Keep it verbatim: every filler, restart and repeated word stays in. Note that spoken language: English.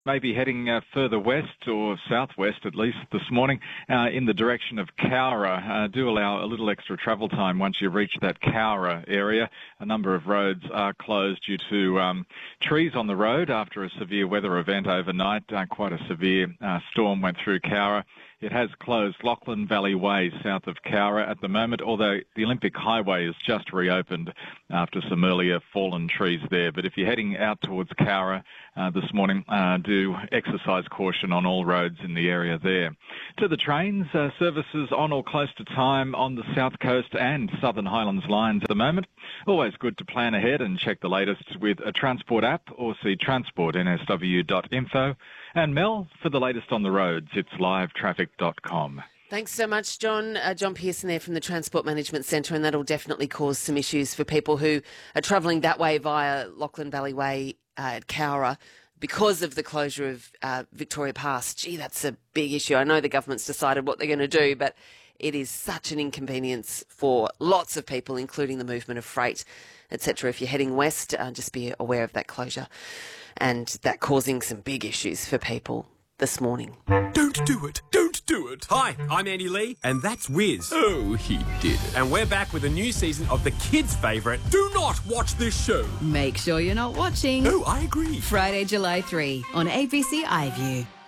Maybe heading uh, further west or southwest at least this morning uh, in the direction of Cowra. Uh, do allow a little extra travel time once you reach that Cowra area. A number of roads are closed due to um, trees on the road after a severe weather event overnight. Uh, quite a severe uh, storm went through Cowra. It has closed Lachlan Valley Way south of Cowra at the moment, although the Olympic Highway is just reopened after some earlier fallen trees there. But if you're heading out towards Cowra uh, this morning, uh, do exercise caution on all roads in the area there. To the trains, uh, services on or close to time on the South Coast and Southern Highlands lines at the moment. Always good to plan ahead and check the latest with a Transport app or see transport n s w dot info. And Mel, for the latest on the roads, it's live traffic dot com. Thanks so much, John. Uh, John Pearson there from the Transport Management Centre, and that'll definitely cause some issues for people who are travelling that way via Lachlan Valley Way uh, at Cowra because of the closure of uh, Victoria Pass. Gee, that's a big issue. I know the government's decided what they're going to do, but it is such an inconvenience for lots of people, including the movement of freight, et cetera. If you're heading west, uh, just be aware of that closure and that causing some big issues for people this morning. Don't do it. Don't do it. Hi, I'm Andy Lee, and that's Wiz. Oh, he did it. And we're back with a new season of the kids' favourite, Do Not Watch This Show. Make sure you're not watching. No, I agree. Friday, July third on A B C iView.